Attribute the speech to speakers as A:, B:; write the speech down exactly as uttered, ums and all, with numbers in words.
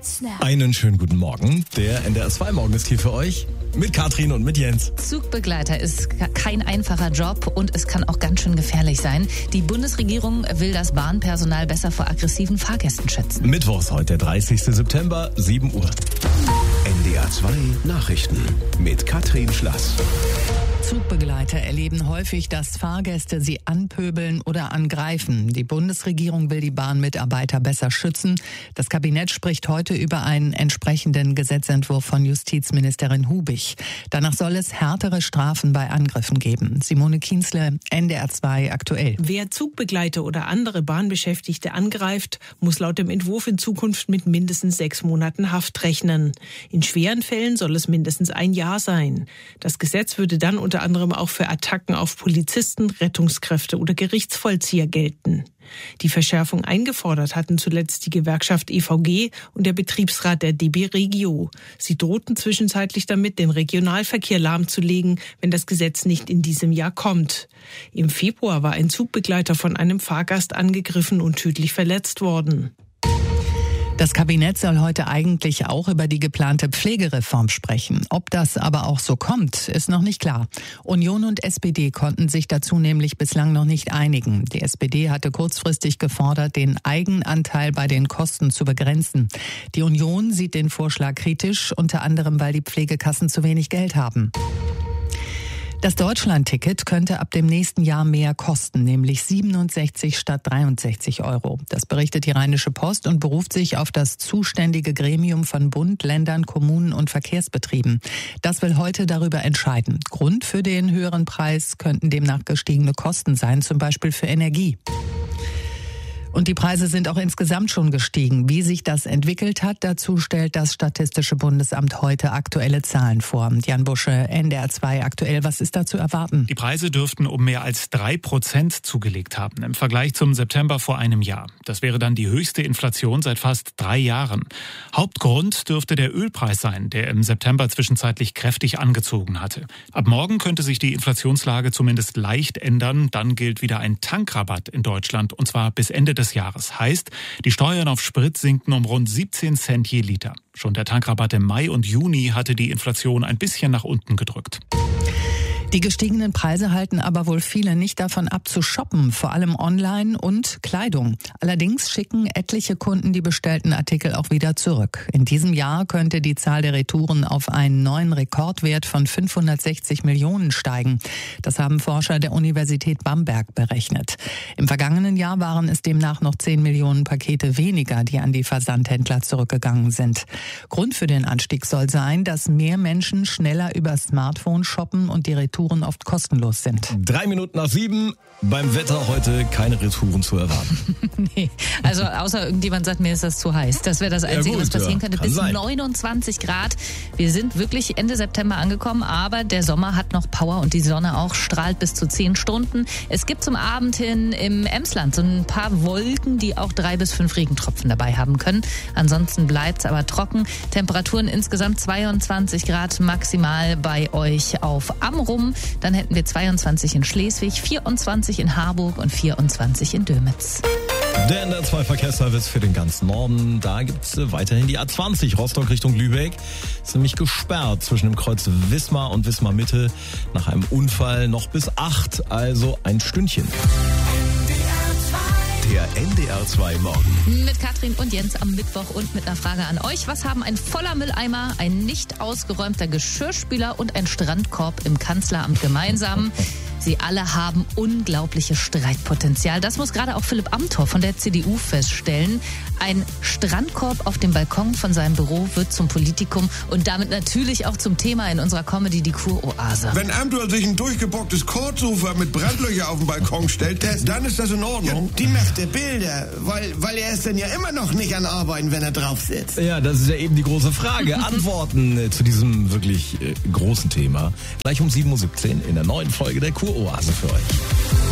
A: Einen schönen guten Morgen. Der N D R zwei Morgen ist hier für euch. Mit Katrin und mit Jens.
B: Zugbegleiter ist kein einfacher Job und es kann auch ganz schön gefährlich sein. Die Bundesregierung will das Bahnpersonal besser vor aggressiven Fahrgästen schützen.
A: Mittwochs, heute der dreißigsten September, sieben Uhr.
C: N D R zwei Nachrichten mit Katrin Schlass.
D: Zugbegleiter erleben häufig, dass Fahrgäste sie anpöbeln oder angreifen. Die Bundesregierung will die Bahnmitarbeiter besser schützen. Das Kabinett spricht heute über einen entsprechenden Gesetzentwurf von Justizministerin Hubig. Danach soll es härtere Strafen bei Angriffen geben. Simone Kienzle, N D R zwei aktuell.
E: Wer Zugbegleiter oder andere Bahnbeschäftigte angreift, muss laut dem Entwurf in Zukunft mit mindestens sechs Monaten Haft rechnen. In schweren Fällen soll es mindestens ein Jahr sein. Das Gesetz würde dann unter anderem auch für Attacken auf Polizisten, Rettungskräfte oder Gerichtsvollzieher gelten. Die Verschärfung eingefordert hatten zuletzt die Gewerkschaft E V G und der Betriebsrat der D B Regio. Sie drohten zwischenzeitlich damit, den Regionalverkehr lahmzulegen, wenn das Gesetz nicht in diesem Jahr kommt. Im Februar war ein Zugbegleiter von einem Fahrgast angegriffen und tödlich verletzt worden.
D: Das Kabinett soll heute eigentlich auch über die geplante Pflegereform sprechen. Ob das aber auch so kommt, ist noch nicht klar. Union und S P D konnten sich dazu nämlich bislang noch nicht einigen. Die S P D hatte kurzfristig gefordert, den Eigenanteil bei den Kosten zu begrenzen. Die Union sieht den Vorschlag kritisch, unter anderem, weil die Pflegekassen zu wenig Geld haben. Das Deutschland-Ticket könnte ab dem nächsten Jahr mehr kosten, nämlich siebenundsechzig statt dreiundsechzig Euro. Das berichtet die Rheinische Post und beruft sich auf das zuständige Gremium von Bund, Ländern, Kommunen und Verkehrsbetrieben. Das will heute darüber entscheiden. Grund für den höheren Preis könnten demnach gestiegene Kosten sein, zum Beispiel für Energie. Und die Preise sind auch insgesamt schon gestiegen. Wie sich das entwickelt hat, dazu stellt das Statistische Bundesamt heute aktuelle Zahlen vor. Jan Busche, N D R zwei aktuell, was ist da zu erwarten?
F: Die Preise dürften um mehr als drei Prozent zugelegt haben im Vergleich zum September vor einem Jahr. Das wäre dann die höchste Inflation seit fast drei Jahren. Hauptgrund dürfte der Ölpreis sein, der im September zwischenzeitlich kräftig angezogen hatte. Ab morgen könnte sich die Inflationslage zumindest leicht ändern. Dann gilt wieder ein Tankrabatt in Deutschland, und zwar bis Ende des Jahres. Heißt, die Steuern auf Sprit sinken um rund siebzehn Cent je Liter. Schon der Tankrabatt im Mai und Juni hatte die Inflation ein bisschen nach unten gedrückt.
D: Die gestiegenen Preise halten aber wohl viele nicht davon ab zu shoppen, vor allem online und Kleidung. Allerdings schicken etliche Kunden die bestellten Artikel auch wieder zurück. In diesem Jahr könnte die Zahl der Retouren auf einen neuen Rekordwert von fünfhundertsechzig Millionen steigen. Das haben Forscher der Universität Bamberg berechnet. Im vergangenen Jahr waren es demnach noch zehn Millionen Pakete weniger, die an die Versandhändler zurückgegangen sind. Grund für den Anstieg soll sein, dass mehr Menschen schneller über Smartphone shoppen und die Retouren oft kostenlos sind.
A: Drei Minuten nach sieben. Beim Wetter heute keine Retouren zu erwarten.
B: Nee, also außer irgendjemand sagt, mir ist das zu heiß. Das wäre das Einzige, ja gut, was passieren könnte.
A: Kann
B: Bis
A: sein.
B: neunundzwanzig Grad. Wir sind wirklich Ende September angekommen, aber der Sommer hat noch Power und die Sonne auch strahlt bis zu zehn Stunden. Es gibt zum Abend hin im Emsland so ein paar Wolken, die auch drei bis fünf Regentropfen dabei haben können. Ansonsten bleibt es aber trocken. Temperaturen insgesamt zweiundzwanzig Grad maximal bei euch auf Amrum. Dann hätten wir zweiundzwanzig in Schleswig, vierundzwanzig in Harburg und vierundzwanzig in Dömitz.
A: Der N D R zwei Verkehrsservice für den ganzen Norden. Da gibt es weiterhin die A zwanzig Rostock Richtung Lübeck. Ist nämlich gesperrt zwischen dem Kreuz Wismar und Wismar Mitte. Nach einem Unfall noch bis acht, also ein Stündchen.
C: Der N D R zwei Morgen.
B: Mit Katrin und Jens am Mittwoch und mit einer Frage an euch. Was haben ein voller Mülleimer, ein nicht ausgeräumter Geschirrspüler und ein Strandkorb im Kanzleramt gemeinsam? Sie alle haben unglaubliches Streitpotenzial. Das muss gerade auch Philipp Amthor von der C D U feststellen. Ein Strandkorb auf dem Balkon von seinem Büro wird zum Politikum und damit natürlich auch zum Thema in unserer Comedy Die Kuroase.
G: Wenn Amthor sich ein durchgebocktes Kordsofa mit Brandlöcher auf den Balkon stellt, dann ist das in Ordnung.
H: Ja, die macht er Bilder, weil, weil er ist dann ja immer noch nicht an Arbeiten, wenn er drauf sitzt.
A: Ja, das ist ja eben die große Frage. Antworten äh, zu diesem wirklich äh, großen Thema. Gleich um sieben Uhr siebzehn in der neuen Folge der Kuroase für euch.